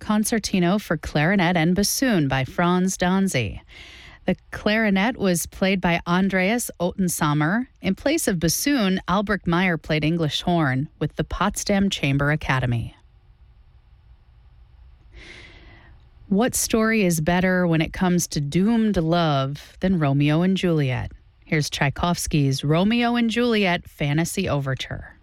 Concertino for Clarinet and Bassoon by Franz Danzi. The clarinet was played by Andreas Ottensammer. In place of bassoon, Albrecht Meyer played English horn with the Potsdam Chamber Academy. What story is better when it comes to doomed love than Romeo and Juliet? Here's Tchaikovsky's Romeo and Juliet Fantasy Overture.